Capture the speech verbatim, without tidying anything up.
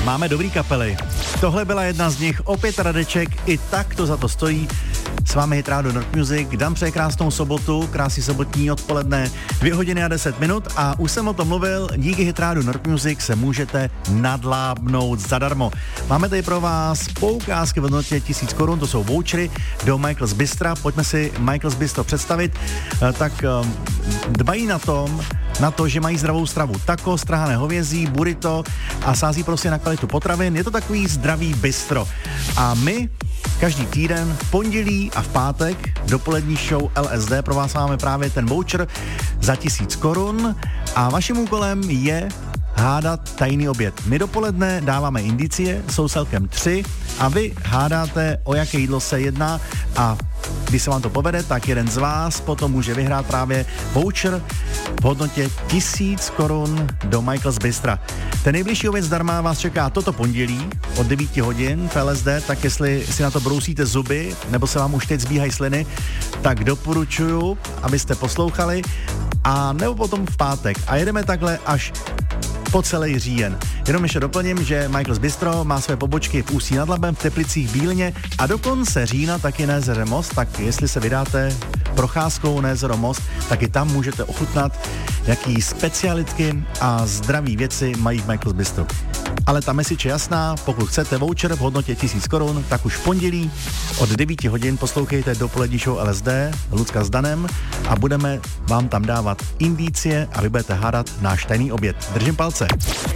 máme dobrý kapely. Tohle byla jedna z nich, opět Radeček, i tak to za to stojí. S vámi Hit Radio North Music, dám přeji krásnou sobotu, krásný sobotní odpoledne, dvě hodiny a deset minut a už jsem o tom mluvil, díky Hit Radio North Music se můžete nadlábnout zadarmo. Máme tady pro vás poukázky v hodnotě tisíc korun, to jsou vouchery do Michael's Bystra, pojďme si Michael's Bistro představit, tak dbají na tom, na to, že mají zdravou stravu. Taco, strhané hovězí, burrito a sází prostě na kvalitu potravin. Je to takový zdravý bistro. A my každý týden v pondělí a v pátek dopolední show L S D pro vás máme právě ten voucher za tisíc korun a vaším úkolem je hádat tajný oběd. My dopoledne dáváme indicie, jsou celkem tři a vy hádáte, o jaké jídlo se jedná a když se vám to povede, tak jeden z vás potom může vyhrát právě voucher v hodnotě tisíc korun do Michael's Bystra. Ten nejbližší oběd zdarma vás čeká toto pondělí od devět hodin v L S D, tak jestli si na to brousíte zuby, nebo se vám už teď zbíhají sliny, tak doporučuju, abyste poslouchali a nebo potom v pátek. A jedeme takhle až po celý říjen. Jenom ještě doplním, že Michael's Bistro má své pobočky v Ústí nad Labem, v Teplicích, Bílině a do konce října taky na jezeře Most, tak jestli se vydáte procházkou na jezero Most, tak i tam můžete ochutnat, jaký specialitky a zdraví věci mají v Michael's Bistro. Ale ta message je jasná, pokud chcete voucher v hodnotě tisíc korun, tak už v pondělí od devět hodin poslouchejte dopolední show L S D, Lucka s Danem a budeme vám tam dávat indicie a vy budete hádat náš tajný oběd. Držím palce.